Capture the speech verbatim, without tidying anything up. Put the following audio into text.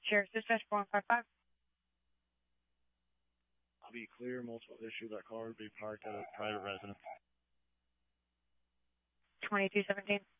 Sheriff's Dispatch four one five five. I'll be clear. Multiple issue. That car would be parked at a private residence. twenty-two seventeen.